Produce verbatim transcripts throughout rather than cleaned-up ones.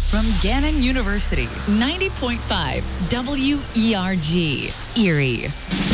from Gannon University, ninety point five W E R G, Erie.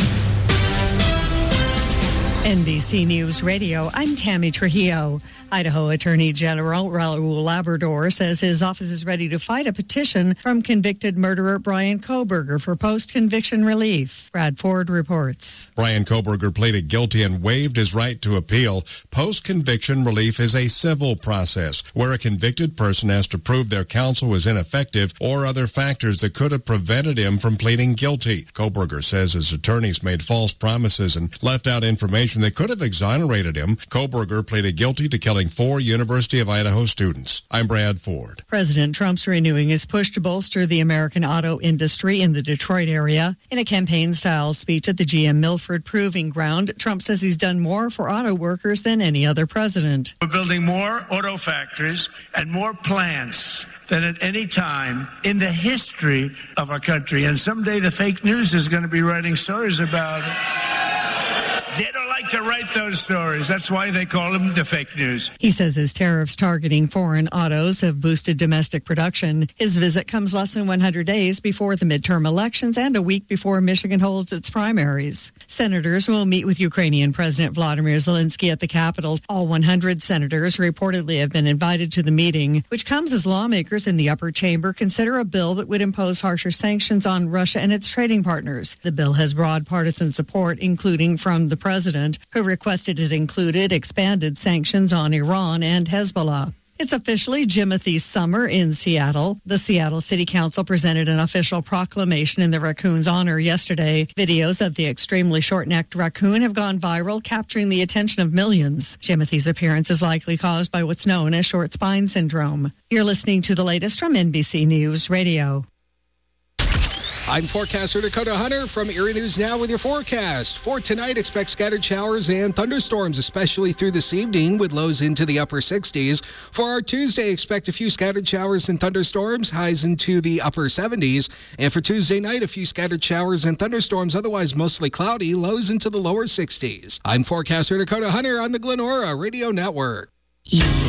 N B C News Radio, I'm Tammy Trujillo. Idaho Attorney General Raul Labrador says his office is ready to fight a petition from convicted murderer Bryan Kohberger for post-conviction relief. Brad Ford reports. Bryan Kohberger pleaded guilty and waived his right to appeal. Post-conviction relief is a civil process where a convicted person has to prove their counsel was ineffective or other factors that could have prevented him from pleading guilty. Kohberger says his attorneys made false promises and left out information that could have exonerated him. Kohberger pleaded guilty to killing four University of Idaho students. I'm Brad Ford. President Trump's renewing his push to bolster the American auto industry in the Detroit area. In a campaign-style speech at the G M Milford Proving Ground, Trump says he's done more for auto workers than any other president. We're building more auto factories and more plants than at any time in the history of our country. And someday the fake news is going to be writing stories about it. They don't like to write those stories. That's why they call them the fake news. He says his tariffs targeting foreign autos have boosted domestic production. His visit comes less than one hundred days before the midterm elections and a week before Michigan holds its primaries. Senators will meet with Ukrainian President Vladimir Zelensky at the Capitol. All one hundred senators reportedly have been invited to the meeting, which comes as lawmakers in the upper chamber consider a bill that would impose harsher sanctions on Russia and its trading partners. The bill has broad partisan support, including from the president, who requested it included expanded sanctions on Iran and Hezbollah. It's officially Jimothy Summer in Seattle. The Seattle City Council presented an official proclamation in the raccoon's honor yesterday. Videos of the extremely short-necked raccoon have gone viral, capturing the attention of millions. Jimothy's appearance is likely caused by what's known as short spine syndrome. You're listening to the latest from N B C News Radio. I'm forecaster Dakota Hunter from Erie News Now with your forecast. For tonight, expect scattered showers and thunderstorms, especially through this evening, with lows into the upper sixties. For our Tuesday, expect a few scattered showers and thunderstorms, highs into the upper seventies. And for Tuesday night, a few scattered showers and thunderstorms, otherwise mostly cloudy, lows into the lower sixties. I'm forecaster Dakota Hunter on the Glenora Radio Network. Yeah.